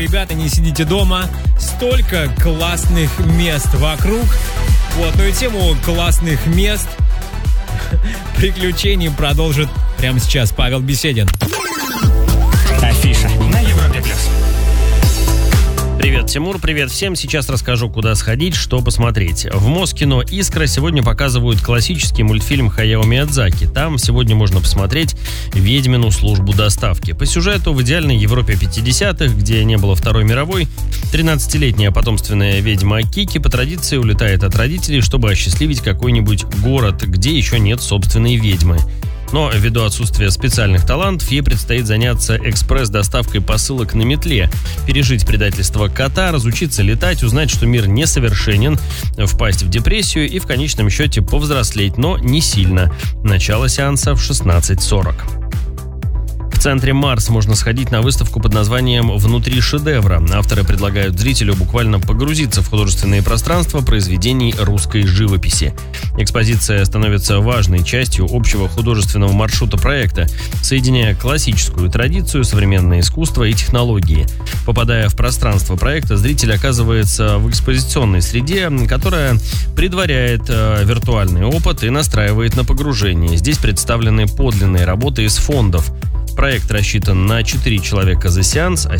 Ребята, не сидите дома, столько классных мест вокруг. Вот, ну и тему классных мест, приключений продолжит прямо сейчас Павел Беседин. Афиша на Европе плюс. Привет, Тимур, привет всем. Сейчас расскажу, куда сходить, что посмотреть. В Москино «Искра» сегодня показывают классический мультфильм Хаяо Миядзаки. Там сегодня можно посмотреть «Ведьмину службу доставки». По сюжету в идеальной Европе 50-х, где не было Второй мировой, 13-летняя потомственная ведьма Кики по традиции улетает от родителей, чтобы осчастливить какой-нибудь город, где еще нет собственной ведьмы. Но ввиду отсутствия специальных талантов, ей предстоит заняться экспресс-доставкой посылок на метле, пережить предательство кота, разучиться летать, узнать, что мир несовершенен, впасть в депрессию и в конечном счете повзрослеть, но не сильно. Начало сеанса в 16:40. В центре Марс можно сходить на выставку под названием «Внутри шедевра». Авторы предлагают зрителю буквально погрузиться в художественные пространства произведений русской живописи. Экспозиция становится важной частью общего художественного маршрута проекта, соединяя классическую традицию, современное искусство и технологии. Попадая в пространство проекта, зритель оказывается в экспозиционной среде, которая предваряет виртуальный опыт и настраивает на погружение. Здесь представлены подлинные работы из фондов. Проект рассчитан на 4 человека за сеанс, а